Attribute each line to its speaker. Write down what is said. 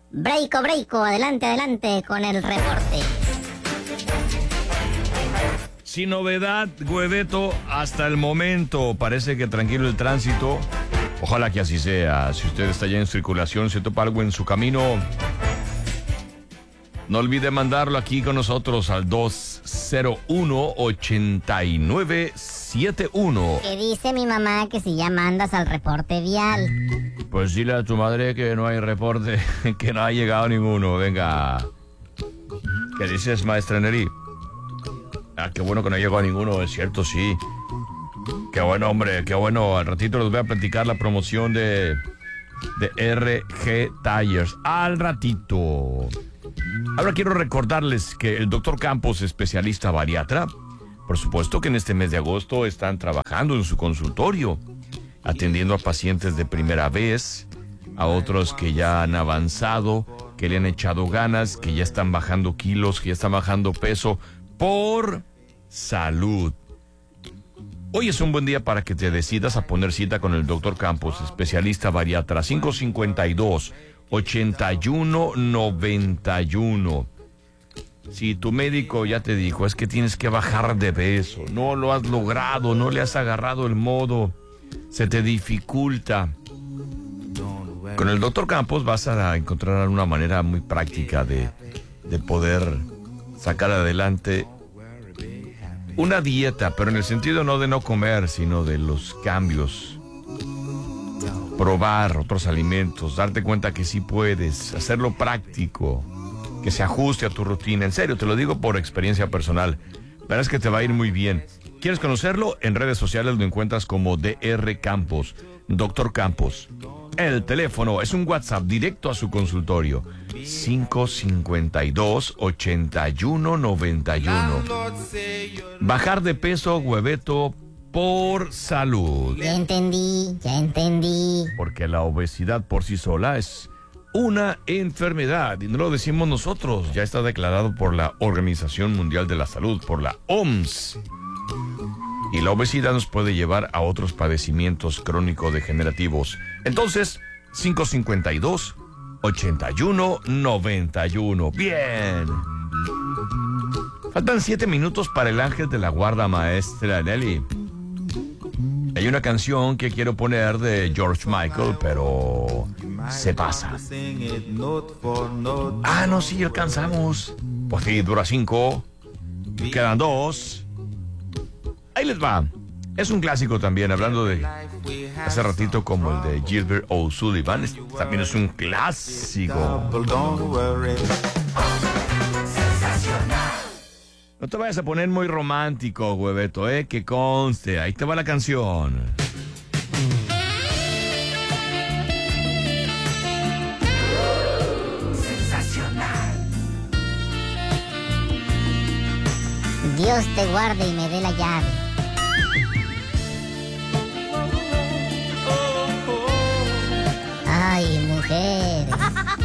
Speaker 1: Breiko, adelante con el reporte.
Speaker 2: Sin novedad, Hueveto, hasta el momento. Parece que tranquilo el tránsito. Ojalá que así sea. Si usted está ya en circulación, se topa algo en su camino, no olvide mandarlo aquí con nosotros al 201-8971.
Speaker 1: ¿Qué dice mi mamá que si ya mandas al reporte vial?
Speaker 2: Pues dile a tu madre que no hay reporte, que no ha llegado ninguno. Venga. ¿Qué dices, maestra Neri? Ah, qué bueno que no llegó a ninguno, es cierto, sí. Qué bueno, hombre, qué bueno. Al ratito les voy a platicar la promoción de RG Tires. Al ratito. Ahora quiero recordarles que el doctor Campos, especialista bariatra, por supuesto que en este mes de agosto están trabajando en su consultorio, atendiendo a pacientes de primera vez, a otros que ya han avanzado, que le han echado ganas, que ya están bajando kilos, que ya están bajando peso por salud. Hoy es un buen día para que te decidas a poner cita con el doctor Campos, especialista bariatra, 552-8191. Si tu médico ya te dijo, es que tienes que bajar de peso, no lo has logrado, no le has agarrado el modo, se te dificulta. Con el doctor Campos vas a encontrar una manera muy práctica de poder sacar adelante una dieta, pero en el sentido no de no comer, sino de los cambios. Probar otros alimentos, darte cuenta que sí puedes, hacerlo práctico, que se ajuste a tu rutina. En serio, te lo digo por experiencia personal. Verás que te va a ir muy bien. ¿Quieres conocerlo? En redes sociales lo encuentras como DR Campos, Doctor Campos. El teléfono es un WhatsApp directo a su consultorio. 552-8191. Bajar de peso, Hueveto, por salud.
Speaker 1: Ya entendí.
Speaker 2: Porque la obesidad por sí sola es una enfermedad. Y no lo decimos nosotros. Ya está declarado por la Organización Mundial de la Salud, por la OMS. Y la obesidad nos puede llevar a otros padecimientos crónico-degenerativos. Entonces, 552-8191. Bien. Faltan 7 minutos para el ángel de la guarda, maestra Nelly. Hay una canción que quiero poner de George Michael, pero se pasa. Ah, no, sí, alcanzamos. Pues sí, dura 5. Quedan 2. Ahí les va. Es un clásico también, hablando de hace ratito como el de Gilbert O'Sullivan. También es un clásico. No te vayas a poner muy romántico, Hueveto, que conste. Ahí te va la canción.
Speaker 1: Sensacional. Dios te guarde y me dé la llave.